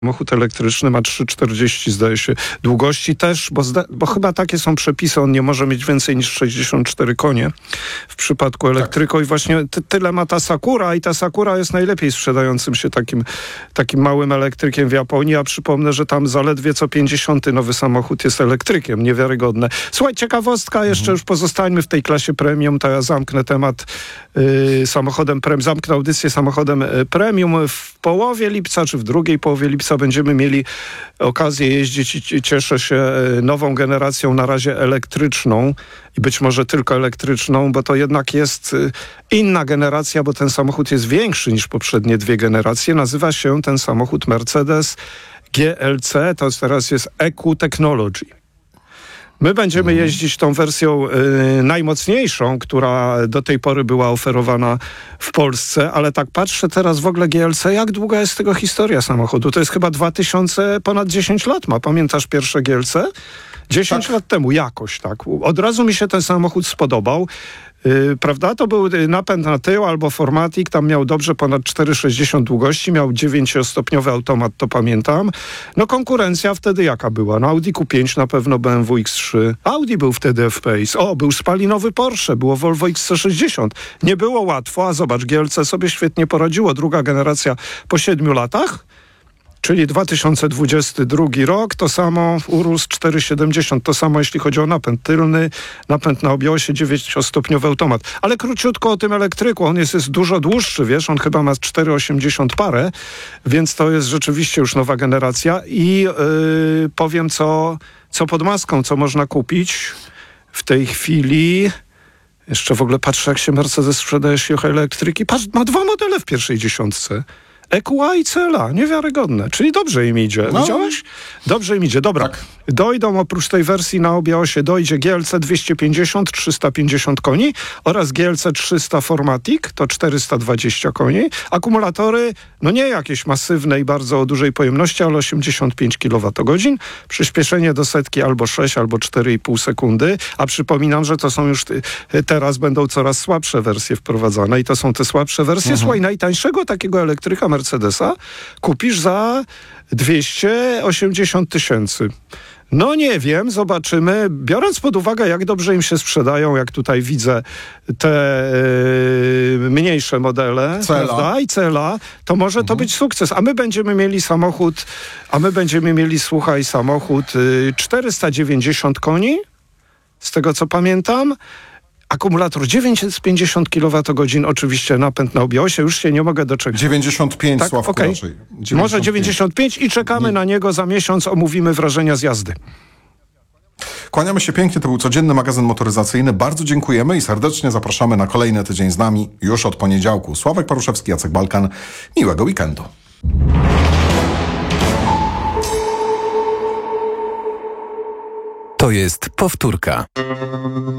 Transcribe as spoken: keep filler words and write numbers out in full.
Samochód elektryczny ma trzy czterdzieści, zdaje się, długości też, bo, zda, bo chyba takie są przepisy, on nie może mieć więcej niż sześćdziesiąt cztery konie w przypadku elektryko tak. I właśnie ty, tyle ma ta Sakura i ta Sakura jest najlepiej sprzedającym się takim, takim małym elektrykiem w Japonii, a przypomnę, że tam zaledwie co pięćdziesiąty nowy samochód jest elektrykiem, niewiarygodne. Słuchaj, ciekawostka, jeszcze mhm. już pozostańmy w tej klasie premium, to ja zamknę temat y, samochodem premium, zamknę audycję samochodem y, premium. W połowie lipca, czy w drugiej połowie lipca będziemy mieli okazję jeździć i cieszę się nową generacją, na razie elektryczną i być może tylko elektryczną, bo to jednak jest inna generacja, bo ten samochód jest większy niż poprzednie dwie generacje. Nazywa się ten samochód Mercedes G L C, to teraz jest E Q Technology. My będziemy jeździć tą wersją y, najmocniejszą, która do tej pory była oferowana w Polsce, ale tak patrzę teraz w ogóle G L C, jak długa jest tego historia samochodu? To jest chyba dwa tysiące, ponad dziesięć lat ma. Pamiętasz pierwsze G L C? dziesięć tak. lat temu jakoś, tak. Od razu mi się ten samochód spodobał. Yy, prawda? To był napęd na tył albo Formatic, tam miał dobrze ponad cztery sześćdziesiąt długości, miał dziewięciostopniowy automat, to pamiętam. No konkurencja wtedy jaka była? No Audi Q pięć na pewno, B M W X trzy. Audi był wtedy F-Pace. O, był spalinowy Porsche, było Volvo X C sześćdziesiąt. Nie było łatwo, a zobacz, G L C sobie świetnie poradziło. Druga generacja po siedmiu latach. Czyli dwa tysiące dwudziesty drugi rok, to samo Urus czterysta siedemdziesiąt, to samo jeśli chodzi o napęd tylny, napęd na obiosie, dziewięciostopniowy automat. Ale króciutko o tym elektryku, on jest, jest dużo dłuższy, wiesz, on chyba ma cztery osiemdziesiąt parę, więc to jest rzeczywiście już nowa generacja i yy, powiem co, co pod maską, co można kupić w tej chwili. Jeszcze w ogóle patrzę, jak się Mercedes sprzedaje, jeśli chodzi o elektryki. Patrz, ma dwa modele w pierwszej dziesiątce. E Q A i C L A, niewiarygodne. Czyli dobrze im idzie. No. Widziałeś? Dobrze im idzie. Dobra. Tak. Dojdą oprócz tej wersji na obie osie, dojdzie G L C dwieście pięćdziesiąt, trzysta pięćdziesiąt koni oraz G L C trzysta Formatic, to czterysta dwadzieścia koni. Akumulatory, no nie jakieś masywne i bardzo o dużej pojemności, ale osiemdziesiąt pięć kilowatogodzin. Przyspieszenie do setki albo sześć, albo cztery i pół sekundy. A przypominam, że to są już teraz będą coraz słabsze wersje wprowadzane i to są te słabsze wersje. Mhm. Słuchaj, najtańszego takiego elektryka Mercedesa kupisz za dwieście osiemdziesiąt tysięcy. No nie wiem, zobaczymy. Biorąc pod uwagę, jak dobrze im się sprzedają, jak tutaj widzę te yy, mniejsze modele, prawda, i C L A, to może mhm. to być sukces. A my będziemy mieli samochód, a my będziemy mieli, słuchaj, samochód yy, czterysta dziewięćdziesiąt koni, z tego co pamiętam. Akumulator dziewięćset pięćdziesiąt kilowatogodzin, oczywiście napęd na obie osie, już się nie mogę doczekać. dziewięćdziesiąt pięć, tak? Sławku, okay. raczej. dziewięćdziesiąt pięć. Może dziewięćdziesiąt pięć i czekamy nie. na niego za miesiąc, omówimy wrażenia z jazdy. Kłaniamy się pięknie, to był codzienny magazyn motoryzacyjny. Bardzo dziękujemy i serdecznie zapraszamy na kolejny tydzień z nami już od poniedziałku. Sławek Paruszewski, Jacek Balkan. Miłego weekendu. To jest powtórka.